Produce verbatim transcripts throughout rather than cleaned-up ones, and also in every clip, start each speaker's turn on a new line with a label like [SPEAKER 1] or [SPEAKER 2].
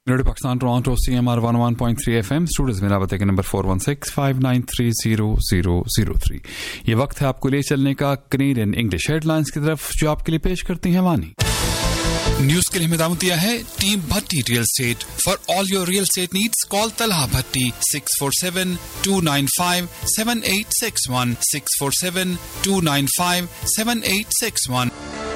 [SPEAKER 1] Radio Pakistan Toronto C M R one one point three F M studios में राबते के number four one six five nine three zero zero zero three. ये वक्त है आपको ले चलने का कनेडियन इंग्लिश हेडलाइंस की तरफ, जो आपके लिए पेश करती हैं वानी। न्यूज के लिए हिदायत दिया है team Bhatti real estate. For all your real estate needs call Talha Bhatti six four seven to nine five seven eight six one six four seven to nine five seven eight six one.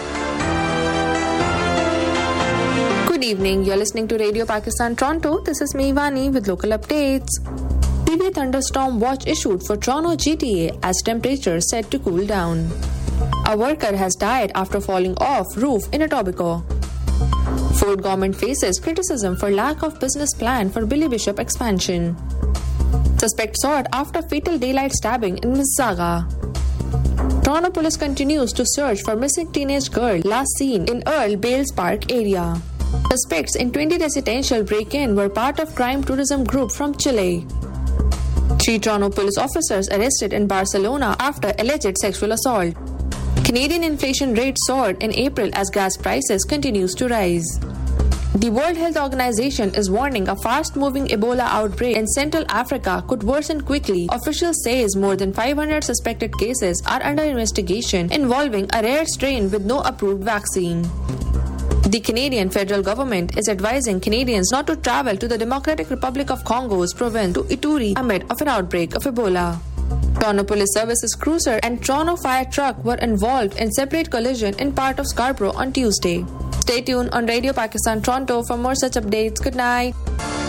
[SPEAKER 2] Good evening, you're listening to Radio Pakistan Toronto. This is me, Vani, with local updates. Severe thunderstorm watch issued for Toronto G T A as temperatures set to cool down. A worker has died after falling off roof in Etobicoke. Ford government faces criticism for lack of business plan for Billy Bishop expansion. Suspect sought after fatal daylight stabbing in Mississauga. Toronto police continues to search for missing teenage girl last seen in Earl Bales Park area. Suspects in twenty residential break-in were part of crime tourism group from Chile. Three Toronto police officers arrested in Barcelona after alleged sexual assault. Canadian inflation rate soared in April as gas prices continues to rise. The World Health Organization is warning a fast-moving Ebola outbreak in Central Africa could worsen quickly. Officials say more than five hundred suspected cases are under investigation involving a rare strain with no approved vaccine. The Canadian federal government is advising Canadians not to travel to the Democratic Republic of Congo's province to Ituri amid of an outbreak of Ebola. Toronto Police Services cruiser and Toronto fire truck were involved in separate collision in part of Scarborough on Tuesday. Stay tuned on Radio Pakistan Toronto for more such updates. Good night.